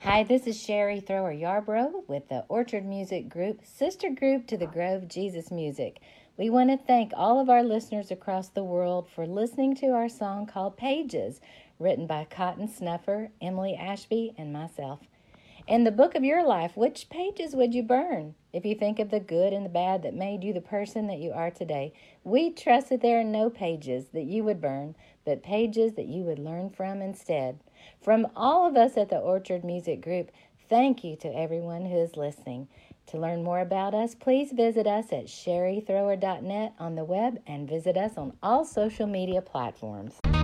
Hi, this is Sherry Thrower Yarbrough with the Orchard Music Group, sister group to the Grove Jesus Music. We want to thank all of our listeners across the world for listening to our song called Pages, written by Cotton Snuffer, Emily Ashby, and myself. In the book of your life, which pages would you burn? If you think of the good and the bad that made you the person that you are today, we trust that there are no pages that you would burn, but pages that you would learn from instead. From all of us at the Orchard Music Group, thank you to everyone who is listening. To learn more about us, please visit us at sherrythrower.net on the web and visit us on all social media platforms.